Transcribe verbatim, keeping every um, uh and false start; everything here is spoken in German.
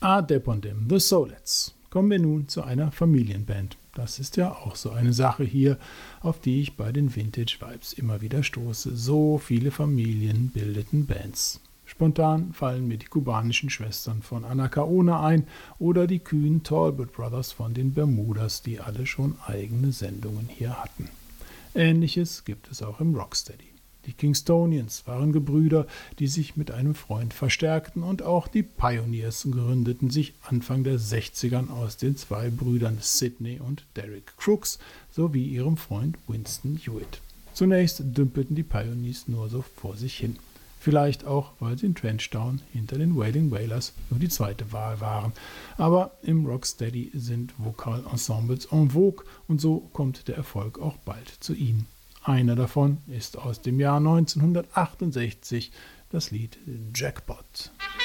Ah, Depondem, The Solettes. Kommen wir nun zu einer Familienband. Das ist ja auch so eine Sache hier, auf die ich bei den Vintage Vibes immer wieder stoße. So viele Familien bildeten Bands. Spontan fallen mir die kubanischen Schwestern von Anacaona ein oder die kühnen Talbot Brothers von den Bermudas, die alle schon eigene Sendungen hier hatten. Ähnliches gibt es auch im Rocksteady. Die Kingstonians waren Gebrüder, die sich mit einem Freund verstärkten, und auch die Pioneers gründeten sich Anfang der sechzigern aus den zwei Brüdern Sidney und Derek Crooks sowie ihrem Freund Winston Hewitt. Zunächst dümpelten die Pioneers nur so vor sich hin. Vielleicht auch, weil sie in Trenchtown hinter den Wailing Wailers nur die zweite Wahl waren. Aber im Rocksteady sind Vokalensembles en vogue und so kommt der Erfolg auch bald zu ihnen. Einer davon ist aus dem Jahr neunzehnhundertachtundsechzig, das Lied Jackpot.